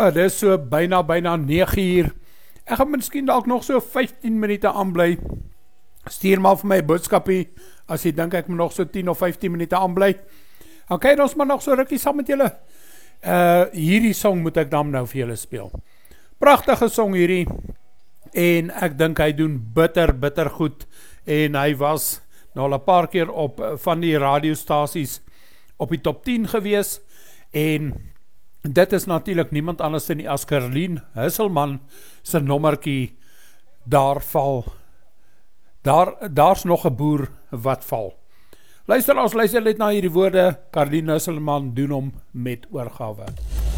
dit is so byna 9 uur. Ek gaan miskien dalk nog so 15 minute aanbly. Stuur maar vir my boodskapie, as jy dink ek moet nog so 10 of 15 minute aanbly. Dan kyk ons maar nog so rukkie saam met julle. Hierdie song moet ek dan nou vir julle speel. Pragtige song hierdie, en ek dink hy doen bitter goed, en hy was nou al 'n paar keer op van die radiostasies op die top 10 gewees, en dit is natuurlik niemand anders in die as Caroline Husselman se nommertjie, daar val, daar's nog 'n boer wat val. Luister net na hierdie woorde, Caroline Husselman doen hom met oorgawe.